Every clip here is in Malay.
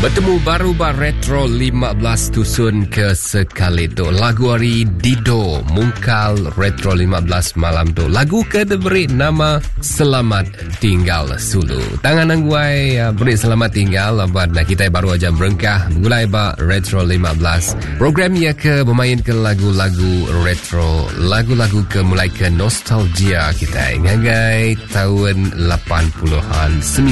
Bertemu baru Retro 15 tusun ke sekali tu. Lagu hari Dido Mungkal Retro 15 malam tu. Lagu ke diberi nama Selamat Tinggal Sulu. Tangan angguai beri selamat tinggal. Kita baru aja berengkah mulai Retro 15. Program ia ke bermain ke lagu-lagu retro. Lagu-lagu ke mulai ke nostalgia kita. Ngagai tahun 80-an,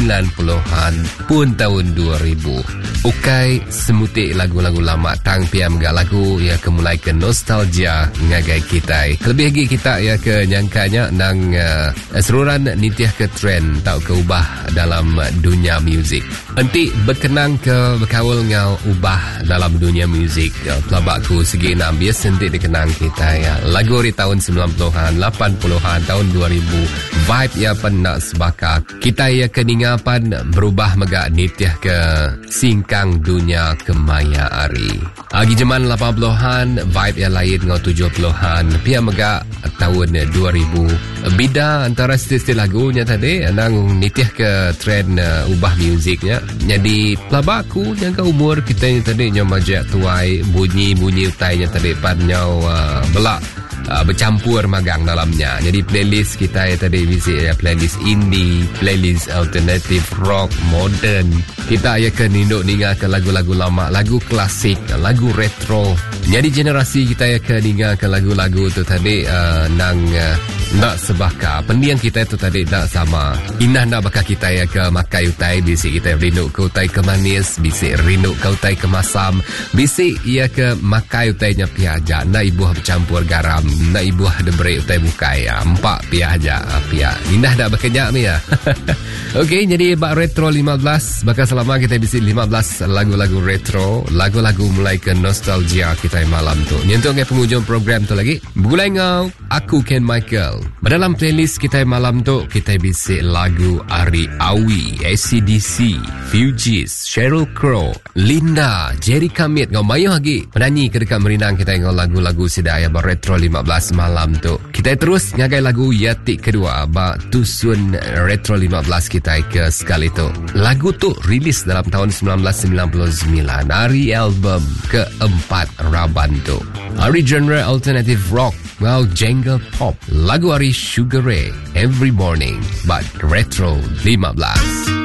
90-an pun tahun 2000. Ukai semutik lagu-lagu lama tang piam ga lagu ya kemulai ke nostalgia ngagai kita. Lebih lagi kita ya ke nyangkanya nang seruran nitiah ke trend tau ke ubah dalam dunia muzik. Nanti berkenang ke berkawal ngau ubah dalam dunia muzik. Pelabakku segi enam biasa nanti dikenang kita ya. Lagu di tahun 90-an, 80-an, tahun 2000. Vibe ya pernah sebaka. Kita ya keningapan berubah megak nitiah ke singkang dunia kemaya ari. Agi zaman 80-an, vibe yang lain ngau 70-an. Pia megak tahun 2000. Bida antara stil-stil lagunya tadi, nang nitiah ke trend ubah musiknya. Jadi pelabakku yang ke umur kita yang tadi nyau majak tuai, bunyi-bunyi utainya tadi pan nyau belak. Bercampur magang dalamnya. Jadi playlist kita yang tadi visit ya, playlist indie, playlist alternative rock, modern. Kita ya ke ninduk ninga ke lagu-lagu lama, lagu klasik, lagu retro. Jadi generasi kita ya ke ninga ke lagu-lagu tu tadi nang nak sebaka. Pendiang kita tu tadi tak sama. Inah nak bakal kita ya ke makai utai, bisik kita rinduk ke utai ke manis, bisik rinduk ke utai ke masam, bisik ia ke makai utainya piaja. Nak ibuah bercampur garam, nak ibuah diberi utai bukai ya. Empat piaja pia. Inah dah bekerja ni ya. Okey, jadi bak retro 15 bakal selama kita bisik 15 lagu-lagu retro, lagu-lagu mulai ke nostalgia kita malam tu. Nyentuh ke penghujung program tu lagi. Mulai ngau aku Ken Michael. Dalam playlist kita malam tu kita bisik lagu Ari Awi, AC/DC, Fugees, Sheryl Crow, Linda, Jerry Kamit ngau mayu lagi. Penyanyi ke dekat merinang kita ngau lagu-lagu sedaya bar retro 15 malam tu. Kita terus ngagai lagu Yati kedua ba tusun retro 15 kita ke sekali tu. Lagu tu rilis dalam tahun 1999. Hari album keempat Raban tu. Hari genre alternative rock. Well, jangle pop. Lagu hari Sugar Ray, Every Morning, but retro 15.